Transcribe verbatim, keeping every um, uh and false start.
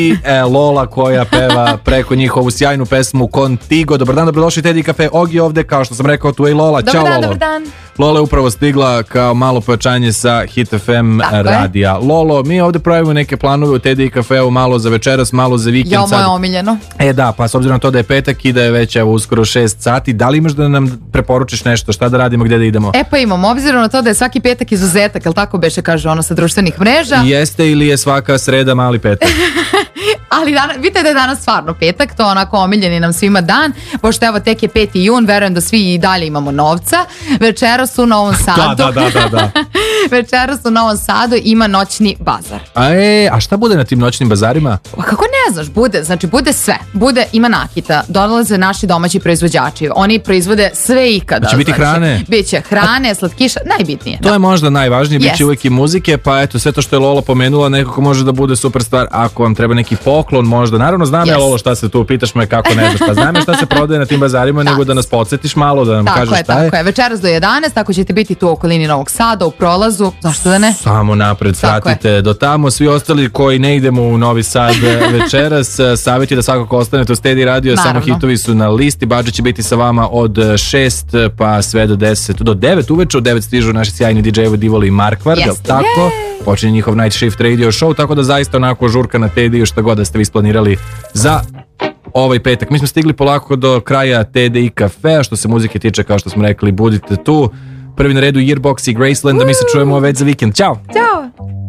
i e, Lola koja peva preko njihovu sjajnu pesmu Contigo. Dobar dan, dobrodošli Teddy Cafe. Ogi ovde, kao što sam rekao, tu je i Lola. Dobar Ćao dan, Lolo. dobar dan. Lola je upravo stigla kao malo pojačanje sa Hit F M Tako radija. Je. Lolo, mi ovde pravimo neke planove u Teddy Cafeu, malo za večeras, malo za vikend. Jo, moje omiljeno. E da, pa s obzirom na to da je petak i da je već evo uskoro šest sati, da li imaš da nam preporučiš nešto, šta da radimo, gde da idemo? E pa imamo, obzirom na to da je svaki petak izuzetak, jel tako beše kaže ono sa društvenih mreža? Jeste ili je svaka sreda mali petak? Ali danas, vidite da je danas stvarno petak, to onako omiljeni nam svima dan, pošto evo tek je peti jun, verujem da svi i dalje imamo novca. Večeras u Novom Sadu. da, da, da, da. Večeras u Novom Sadu ima noćni bazar. A, e, a šta bude na tim noćnim bazarima? A kako ne znaš, bude, znači bude sve. Bude, ima nakita, dolaze naši domaći proizvođači, oni proizvode sve ikada. Će biti znači, hrane? Biće hrane, slatkiša, najbitnije. To da. je možda najvažnije, bit će Jest. uvijek i muzike, pa eto, sve to što je Lola pomenula nekako može da bude super stvar ako vam treba neki poklon možda. Naravno, znam ja Yes. Lolo šta se tu, pitaš me kako ne znaš, pa znam ja šta se prodaje na tim bazarima, nego da nas podsjetiš malo, da nam Tako kažeš je, šta tako je. je. Večeras do jedanaest, tako ćete biti tu u okolini Novog Sada, u prolazu, zašto da ne? Samo napred, Tako vratite do tamo. Svi ostali koji ne idemo u Novi Sad večeras, savjet je da svakako ostanete u Steady Radio, Naravno. samo hitovi su na listi, budžet će biti sa vama od šest pa sve do deset, do devet uveče, od devet stižu naši sjajni di džejevi Divoli i Markvard, jel Jeste. tako? Jej. Počinje njihov Night Shift Radio show, tako da zaista onako žurka na Teddy, šta god da ste vi isplanirali za ovaj petak. Mi smo stigli polako do kraja Teddy Cafea, što se muzike tiče, kao što smo rekli, budite tu. Prvi na redu Yearbox i Graceland, da mi se čujemo već za vikend. Ćao! Ćao!